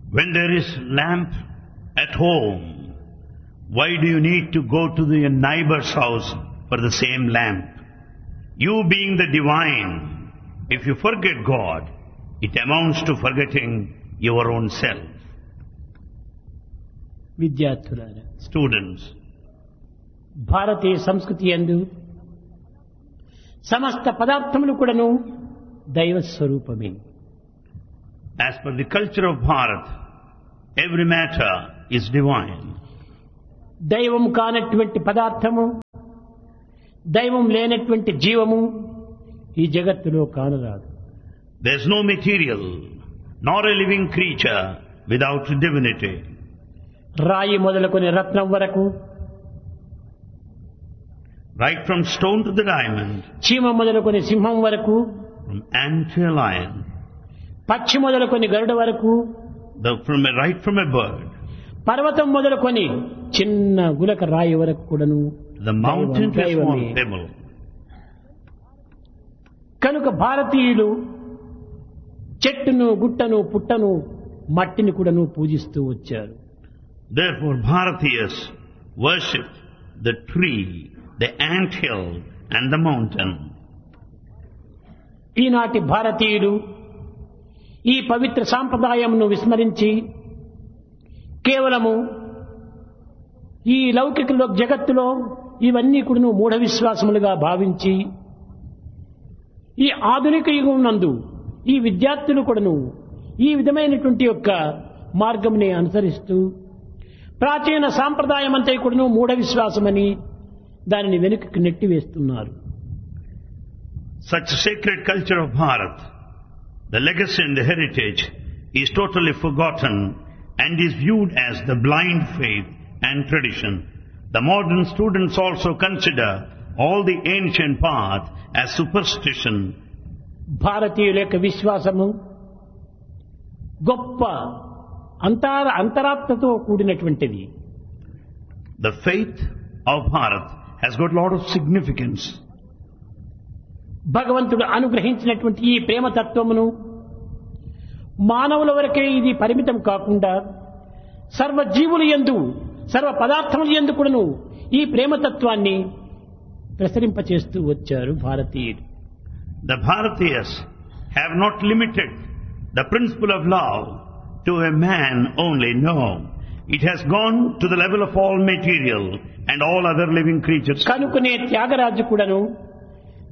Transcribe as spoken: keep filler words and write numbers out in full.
When there is lamp at home, why do you need to go to the neighbor's house for the same lamp? You being the divine, if you forget God, it amounts to forgetting your own self. విద్యార్థులారా, Students, భారతీయ సంస్కృతి యందు సమస్త పదార్థములు కూడాను దైవ స్వరూపమే. as per the culture of Bharat, every matter is divine. దైవం కానటువంటి పదార్థము, దైవం లేనటువంటి జీవము ఈ జగత్తులో కానరాదు. There is no material, nor a living creature without divinity. రాయి మొదలుకొని రత్నం వరకు, Right from stone to the diamond, చీమ మొదలుకొని సింహం వరకు, from ant to a lion, పక్షి మొదలుకొని గరుడ వరకు, the, from a, right from a bird, పర్వతం మొదలుకొని చిన్న గులక రాయి వరకు కూడాను the mountain to a small దైవమే. pebble. కనుక భారతీయులు చెట్టును, గుట్టను, పుట్టను, మట్టిని కూడాను పూజిస్తూ వచ్చారు. Therefore, Bharatiyas worship the tree, the ant hill and the mountain. ఈనాటి భారతీయులు ఈ పవిత్ర సాంప్రదాయమును విస్మరించి కేవలము ఈ లౌకిక లో- జగత్తులో ఇవన్నీ కూడాను మూఢ విశ్వాసములుగా భావించి ఈ ఆధునిక యుగం నందు ఈ విద్యార్థులు కూడాను ఈ విధమైనటువంటి యొక్క మార్గముని అనుసరిస్తూ ప్రాచీన సాంప్రదాయం అంతా కూడాను మూఢ విశ్వాసమని దానిని వెనుకకు నెట్టివేస్తున్నారు. Such sacred culture of Bharat, the legacy and the heritage, is totally forgotten and is viewed as the blind faith and tradition. The modern students also consider all the ancient path as superstition. భారతీయుల యొక్క విశ్వాసము గొప్ప అంతర అంతరాత్మతో కూడినటువంటిది. The faith of Bharat has got a lot of significance. భగవంతుడు అనుగ్రహించినటువంటి ఈ ప్రేమతత్వమును మానవుల వరకే ఇది పరిమితం కాకుండా సర్వ జీవుల యందు, సర్వ పదార్థముల యందు కూడాను ఈ ప్రేమతత్వాన్ని ప్రసరింపచేస్తూ వచ్చారు భారతీయులు. The Bharatiyas have not limited the principle of love to a man only, no. It has gone to the level of all material and all other living creatures. కనుకనే త్యాగరాజు కూడాను